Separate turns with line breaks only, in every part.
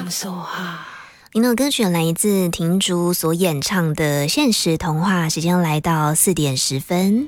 您的歌曲来自庭竹所演唱的《现实童话》，时间来到4点10分。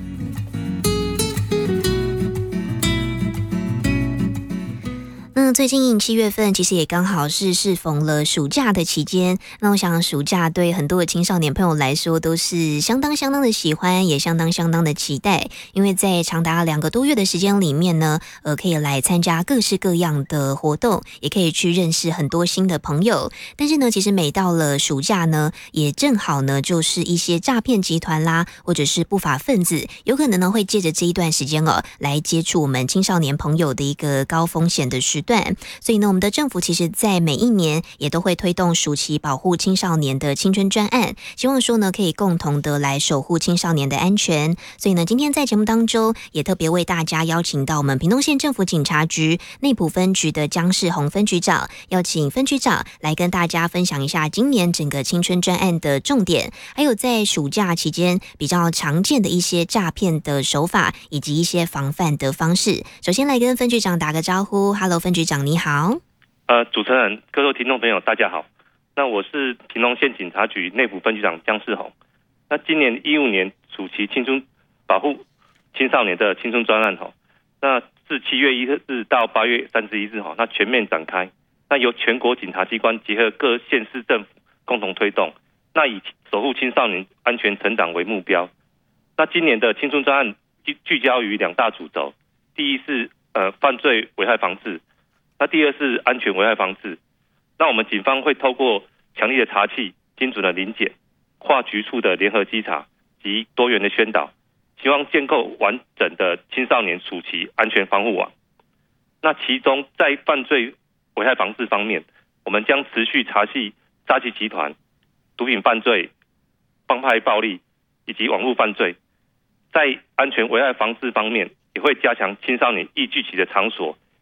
那最近7月份其实也刚好是适逢了暑假的期间，那我想暑假对很多的青少年朋友来说都是相当的喜欢，也相当的期待，因为在长达2个多月的时间里面呢，可以来参加各式各样的活动，也可以去认识很多新的朋友。但是呢，其实每到了暑假呢，也正好呢就是一些诈骗集团啦，或者是不法分子，有可能呢会借着这一段时间来接触我们青少年朋友的一个高风险的时段。所以呢，我们的政府其实在每一年也都会推动暑期保护青少年的青春专案，希望说呢可以共同的来守护青少年的安全。所以呢，今天在节目当中也特别为大家邀请到我们屏东县政府警察局内埔分局的江世宏分局长，邀请分局长来跟大家分享一下今年整个青春专案的重点，还有在暑假期间比较常见的一些诈骗的手法，以及一些防范的方式。首先来跟分局长打个招呼 ，Hello， 分局长你好。
主持人、各位听众朋友，大家好。那我是屏东县警察局内埔分局长江世宏。那今年15年暑期青春保护青少年的青春专案那自7月1日到8月31日那全面展开。那由全国警察机关结合各县市政府共同推动。那以守护青少年安全成长为目标。那今年的青春专案聚焦于2大主轴，第一是犯罪危害防治，那第二是安全危害防治。那我们警方会透过强力的查缉、精准的临检、跨局处的联合稽查及多元的宣导，希望建构完整的青少年暑期安全防护网。那其中在犯罪危害防治方面，我们将持续查缉诈欺集团、毒品犯罪、帮派暴力以及网络犯罪。在安全危害防治方面，也会加强青少年易聚集的场所